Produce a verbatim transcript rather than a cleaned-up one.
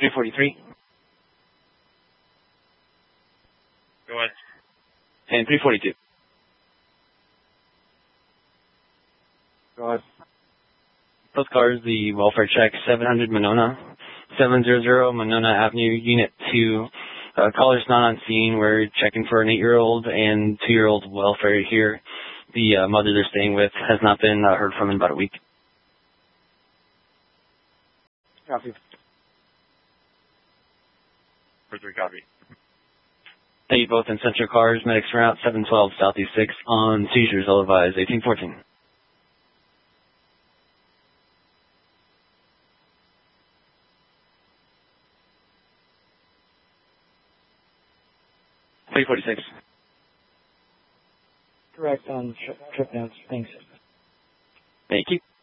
three forty-three. Go ahead. And three forty-two. Go ahead. Both cars, the welfare check, seven hundred Monona, seven hundred Monona Avenue, Unit two. Uh, caller's not on scene. We're checking for an eight-year-old and two-year-old welfare here. The uh, mother they're staying with has not been uh, heard from in about a week. Copy. four three, copy. Thank you both, and sent your cars. Medics route seven twelve Southeast six on seizures. I'll advise eighteen fourteen. three forty-six. Correct on trip, trip notes. Thanks. Thank you.